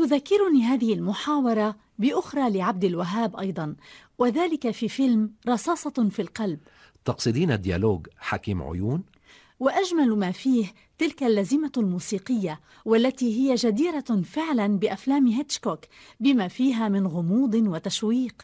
تذكرني هذه المحاورة بأخرى لعبد الوهاب أيضا، وذلك في فيلم رصاصة في القلب. تقصدين ديالوج حكيم عيون؟ وأجمل ما فيه تلك اللزمة الموسيقية، والتي هي جديرة فعلا بأفلام هيتشكوك، بما فيها من غموض وتشويق.